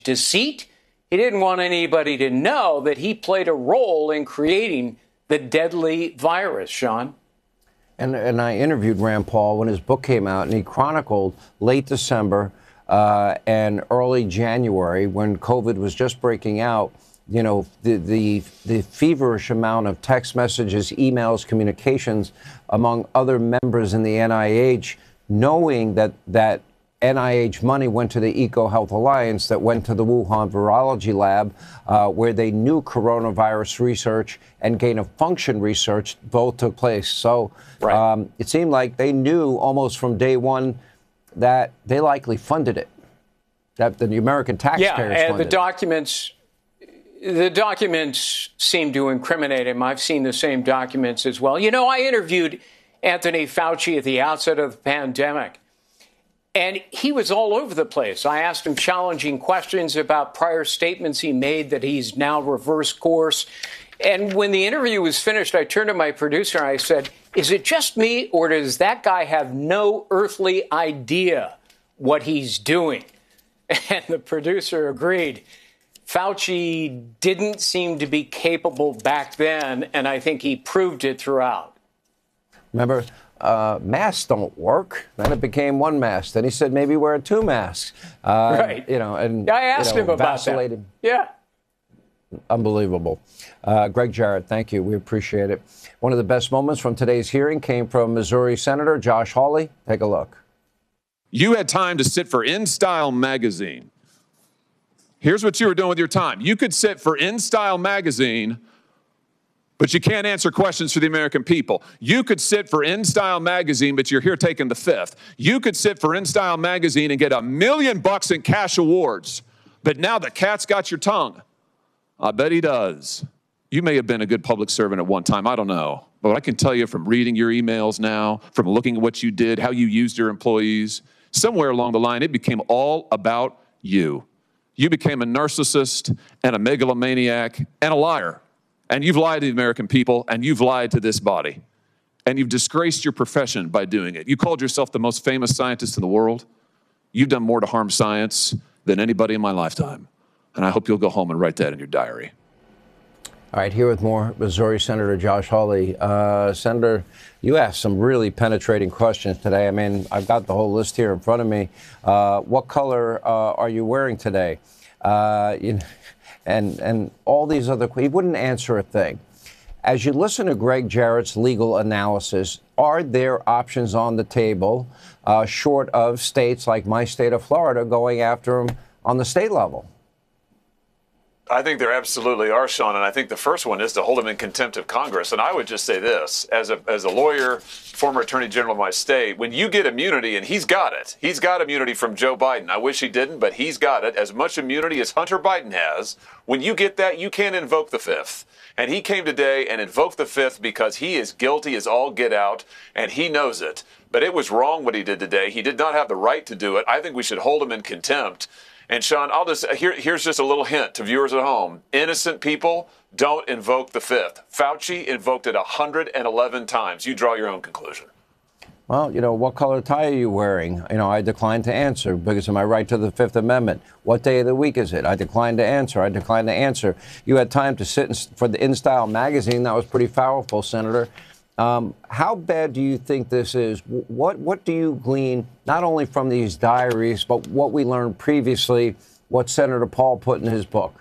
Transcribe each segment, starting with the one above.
deceit. He didn't want anybody to know that he played a role in creating the deadly virus, Sean. And I interviewed Rand Paul when his book came out, and he chronicled late December and early January, when COVID was just breaking out, you know, the feverish amount of text messages, emails, communications among other members in the NIH, knowing that NIH money went to the EcoHealth Alliance, that went to the Wuhan Virology Lab, where they knew coronavirus research and gain-of-function research both took place. So it seemed like they knew almost from day one that they likely funded it, that the American taxpayers funded it. The documents seem to incriminate him. I've seen the same documents as well. You know, I interviewed Anthony Fauci at the outset of the pandemic, and he was all over the place. I asked him challenging questions about prior statements he made that he's now reversed course. And when the interview was finished, I turned to my producer and I said, is it just me, or does that guy have no earthly idea what he's doing? And the producer agreed. Fauci didn't seem to be capable back then, and I think he proved it throughout. Remember, masks don't work. Then it became one mask. Then he said maybe wear two masks. Right. You know, and I asked him about that. Yeah. Unbelievable. Greg Jarrett, thank you. We appreciate it. One of the best moments from today's hearing came from Missouri Senator Josh Hawley. Take a look. You had time to sit for InStyle magazine. Here's what you were doing with your time. You could sit for InStyle magazine, but you can't answer questions for the American people. You could sit for InStyle magazine, but you're here taking the fifth. You could sit for InStyle magazine and get $1 million in cash awards, but now the cat's got your tongue. I bet he does. You may have been a good public servant at one time. I don't know. But I can tell you from reading your emails now, from looking at what you did, how you used your employees, somewhere along the line, it became all about you. You became a narcissist and a megalomaniac and a liar. And you've lied to the American people, and you've lied to this body. And you've disgraced your profession by doing it. You called yourself the most famous scientist in the world. You've done more to harm science than anybody in my lifetime. And I hope you'll go home and write that in your diary. All right, here with more, Missouri Senator Josh Hawley. Senator, you asked some really penetrating questions today. I mean, I've got the whole list here in front of me. What color are you wearing today? And all these other questions. He wouldn't answer a thing. As you listen to Greg Jarrett's legal analysis, are there options on the table short of states like my state of Florida going after him on the state level? I think there absolutely are, Sean, and I think the first one is to hold him in contempt of Congress. And I would just say this, as a lawyer, former attorney general of my state, when you get immunity, and he's got it, he's got immunity from Joe Biden. I wish he didn't, but he's got it, as much immunity as Hunter Biden has. When you get that, you can't invoke the fifth. And he came today and invoked the fifth because he is guilty as all get out, and he knows it. But it was wrong what he did today. He did not have the right to do it. I think we should hold him in contempt. And Sean, here's just a little hint to viewers at home. Innocent people don't invoke the fifth. Fauci invoked it 111 times. You draw your own conclusion. Well, you know, what color tie are you wearing? You know, I declined to answer because of my right to the Fifth Amendment. What day of the week is it? I declined to answer. I declined to answer. You had time to sit for the InStyle magazine. That was pretty powerful, Senator. How bad do you think this is? What do you glean, not only from these diaries, but what we learned previously, what Senator Paul put in his book?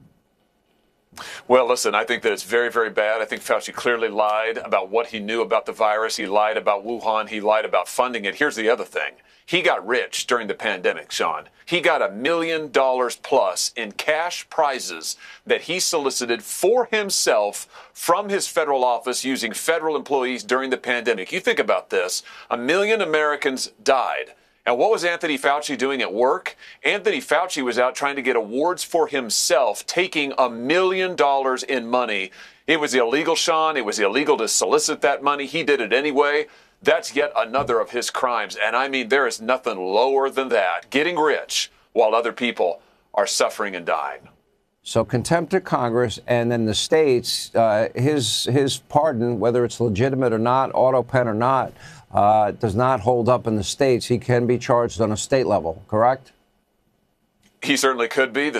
Well, listen, I think that it's very, very bad. I think Fauci clearly lied about what he knew about the virus. He lied about Wuhan. He lied about funding it. Here's the other thing. He got rich during the pandemic, Sean. He got $1 million plus in cash prizes that he solicited for himself from his federal office using federal employees during the pandemic. You think about this. 1 million Americans died. And what was Anthony Fauci doing at work? Anthony Fauci was out trying to get awards for himself, taking $1 million in money. It was illegal, Sean. It was illegal to solicit that money. He did it anyway. That's yet another of his crimes. And I mean, there is nothing lower than that. Getting rich while other people are suffering and dying. So contempt of Congress, and then the states, his pardon, whether it's legitimate or not, auto pen or not, does not hold up in the states. He can be charged on a state level, correct? He certainly could be. The